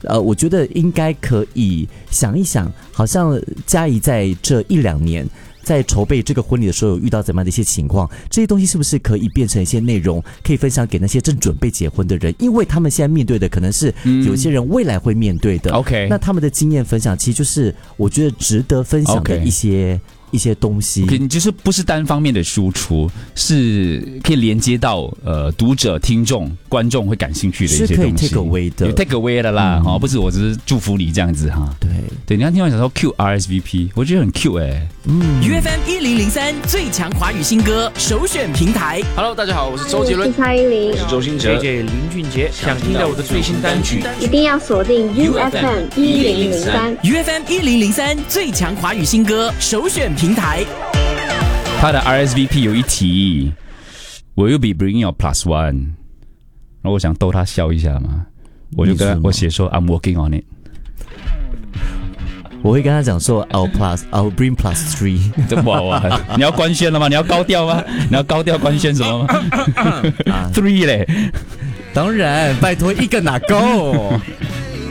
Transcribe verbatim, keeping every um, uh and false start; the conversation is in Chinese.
呃，我觉得应该可以想一想，好像嘉怡在这一两年在筹备这个婚礼的时候有遇到怎么样的一些情况，这些东西是不是可以变成一些内容，可以分享给那些正准备结婚的人，因为他们现在面对的可能是有些人未来会面对的、 嗯、OK， 那他们的经验分享其实就是我觉得值得分享的一些、okay.一些东西， 你就是不是单方面的输出，是可以连接到呃读者、听众、观众会感兴趣的一些东西， 是可以 take away 的 ，take away 的啦，哈、嗯，不是我只是祝福你这样子哈。 对对，你看听完想说 Q R S V P， 我觉得很 Q 哎、欸。 嗯 ，U F M 一零零三最强华语新歌首选平台。 Hello， 大家好，我是周杰伦， 我是蔡依林， 我是周兴哲 ，J J 林俊杰。想听到我的最新单曲， 一定要锁定 U F M 一零零三 ，U F M 一零零三最强华语新歌首选平台。 他的 R S V P 有一题 ，Will you be bringing your plus one？ 然后我想逗他笑一下嘛，我就跟他我写说 I'm working on it。 我会跟他讲说 I'll plus I'll bring plus three。 哇哇，你要官宣了吗？你要高调吗？你要高调官宣什么吗？ three 嘞， 当然，拜托一个哪够。